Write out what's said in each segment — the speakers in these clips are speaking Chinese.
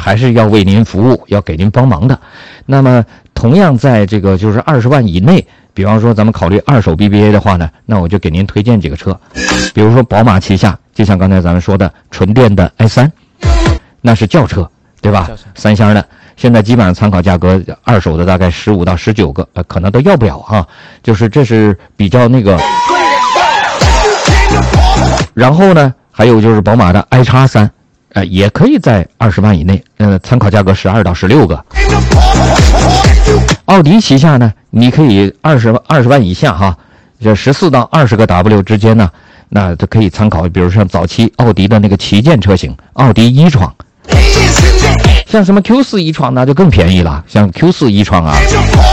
还是要为您服务，要给您帮忙的。那么同样在这个就是20万以内，比方说咱们考虑二手 BBA 的话呢，那我就给您推荐几个车，比如说宝马旗下，就像刚才咱们说的纯电的 i3， 那是轿车，对吧？3厢的，现在基本上参考价格二手的大概15到19个，可能都要不了哈。就是这是比较那个。然后呢，还有就是宝马的 iX3，也可以在20万以内，参考价格12到16个。奥迪旗下呢，你可以20万以下哈，就14到20个 W 之间呢，那就可以参考，比如像早期奥迪的那个旗舰车型，奥迪e-tron。像什么 Q4 e-tron 那就更便宜了，像 Q4 e-tron 啊。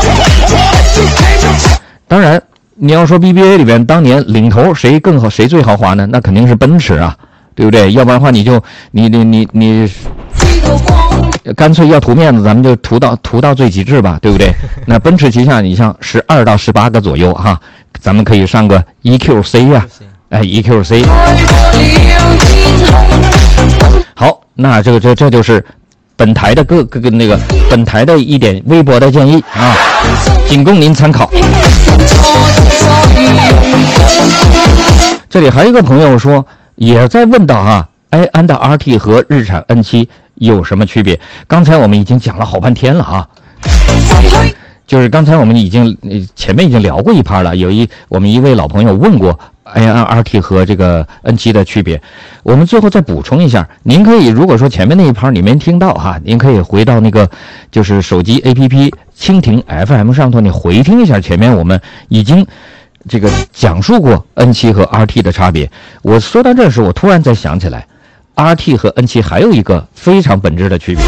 当然，你要说 BBA 里边当年领头谁更好，谁最豪华呢？那肯定是奔驰啊，对不对？要不然的话，你干脆要图面子，咱们就图到最极致吧，对不对？那奔驰旗下，你像12到18个左右哈，咱们可以上个 EQC 呀，EQC。好，那这就是本台的各个那个本台的一点微薄的建议啊，仅供您参考。这里还有一个朋友说，也在问到啊，埃安的 RT 和日产 N7 有什么区别？刚才我们已经讲了好半天了啊，就是刚才我们前面已经聊过一趴了，我们一位老朋友问过埃安 RT 和这个 N7 的区别，我们最后再补充一下。您可以如果说前面那一趴你没听到哈，您可以回到那个就是手机 APP 蜻蜓 FM 上头，你回听一下前面我们已经这个讲述过 N7 和 RT 的差别。我说到这时我突然再想起来， RT 和 N7 还有一个非常本质的区别。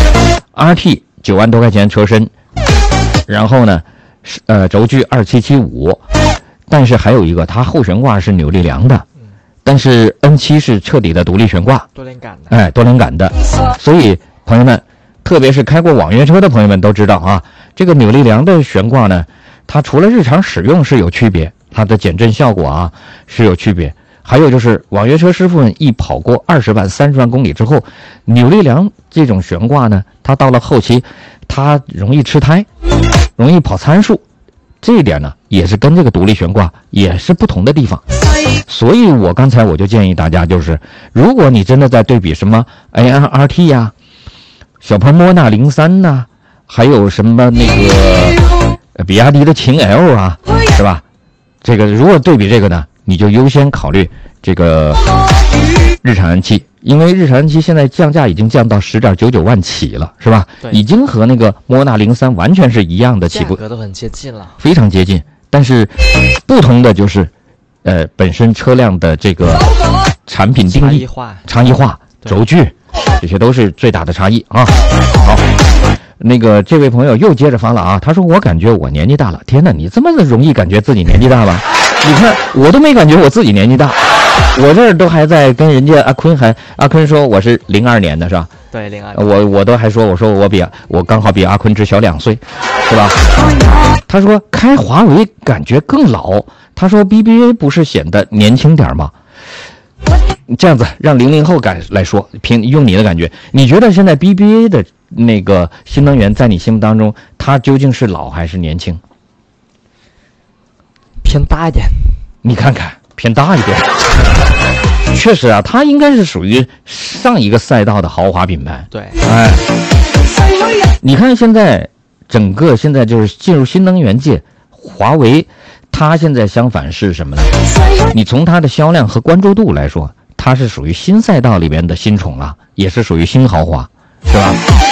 RT 9万多块钱车身，然后呢轴距2775，但是还有一个它后悬挂是扭力梁的，但是 N7 是彻底的独立悬挂，多连杆的。所以朋友们，特别是开过网约车的朋友们都知道啊，这个扭力梁的悬挂呢，它除了日常使用是有区别，它的减震效果啊是有区别，还有就是网约车师傅们一跑过20万30万公里之后，扭力梁这种悬挂呢，它到了后期它容易吃胎，容易跑参数，这一点呢也是跟这个独立悬挂也是不同的地方。所以我刚才我就建议大家，就是如果你真的在对比什么 AN-RT 呀、小鹏莫纳03呐，还有什么那个比亚迪的秦 L 啊，是吧？这个如果对比这个呢，你就优先考虑这个日产 N7， 因为日产 N7 现在降价已经降到10.99万起了，是吧？已经和那个莫纳03完全是一样的起步， 价格都很接近了， 非常接近。但是不同的就是本身车辆的这个产品定义差异化轴距，这些都是最大的差异啊。好，那个这位朋友又接着发了啊，他说我感觉我年纪大了。天哪，你这么容易感觉自己年纪大吗？你看我都没感觉我自己年纪大，我这儿都还在跟人家阿坤说我是02年的是吧？ 对，02。 我都还说我刚好比阿坤只小2岁，是吧？他说开华为感觉更老，他说 BBA 不是显得年轻点吗？这样子让00后来说，用你的感觉，你觉得现在 BBA 的那个新能源在你心目当中，它究竟是老还是年轻？ 偏大一点。 你看看，偏大一点。确实啊，它应该是属于上一个赛道的豪华品牌。 对， 你看现在现在就是进入新能源界，华为它现在相反是什么呢？你从它的销量和关注度来说，它是属于新赛道里面的新宠了，也是属于新豪华，是吧？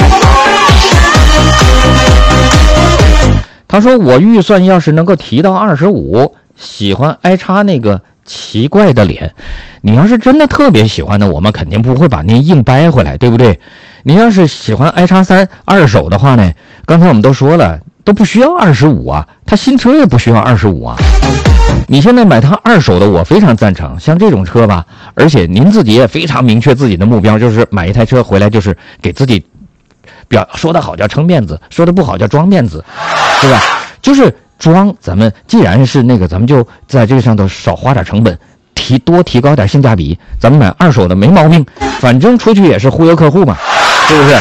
他说我预算要是能够提到25，喜欢iX那个奇怪的脸。你要是真的特别喜欢的，我们肯定不会把您硬掰回来，对不对？你要是喜欢iX3二手的话呢，刚才我们都说了，都不需要25啊，它新车也不需要25啊。你现在买它二手的，我非常赞成。像这种车吧，而且您自己也非常明确自己的目标，就是买一台车回来就是给自己说得好叫撑面子，说得不好叫装面子，对吧？就是装，咱们既然是那个，咱们就在这个上头少花点成本，多提高点性价比。咱们买二手的没毛病，反正出去也是忽悠客户嘛，是不是？